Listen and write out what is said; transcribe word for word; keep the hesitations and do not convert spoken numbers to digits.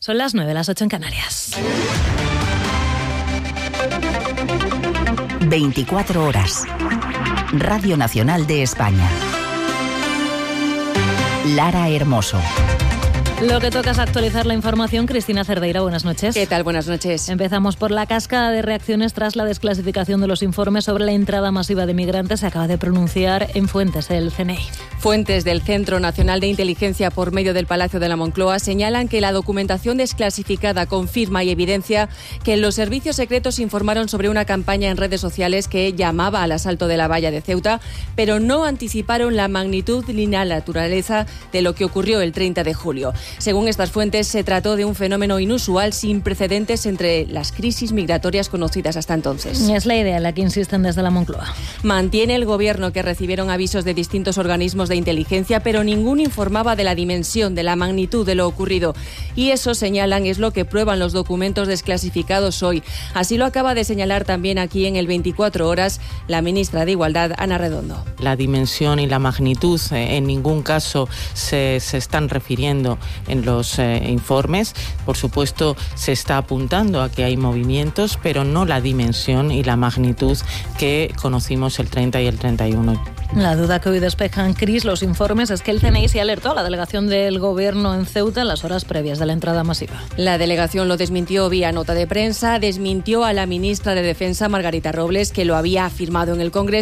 Son las nueve, las ocho en Canarias. veinticuatro horas. Radio Nacional de España. Lara Hermoso. Lo que toca es actualizar la información. Cristina Cerdeira, buenas noches. ¿Qué tal? Buenas noches. Empezamos por la cascada de reacciones tras la desclasificación de los informes sobre la entrada masiva de migrantes. Se acaba de pronunciar en fuentes del C N I. Fuentes del Centro Nacional de Inteligencia por medio del Palacio de la Moncloa señalan que la documentación desclasificada confirma y evidencia que los servicios secretos informaron sobre una campaña en redes sociales que llamaba al asalto de la valla de Ceuta, pero no anticiparon la magnitud ni la naturaleza de lo que ocurrió el treinta de julio. Según estas fuentes, se trató de un fenómeno inusual sin precedentes entre las crisis migratorias conocidas hasta entonces. Es la idea en la que insisten desde la Moncloa. Mantiene el Gobierno que recibieron avisos de distintos organismos de inteligencia, pero ninguno informaba de la dimensión, de la magnitud de lo ocurrido. Y eso, señalan, es lo que prueban los documentos desclasificados hoy. Así lo acaba de señalar también aquí en el veinticuatro horas la ministra de Igualdad, Ana Redondo. La dimensión y la magnitud eh, en ningún caso se, se están refiriendo en los eh, informes. Por supuesto, se está apuntando a que hay movimientos, pero no la dimensión y la magnitud que conocimos el treinta y el treinta y uno. La duda que hoy despejan, Cris, los informes, es que el C N I se alertó a la delegación del Gobierno en Ceuta en las horas previas de la entrada masiva. La delegación lo desmintió vía nota de prensa, desmintió a la ministra de Defensa, Margarita Robles, que lo había afirmado en el Congreso.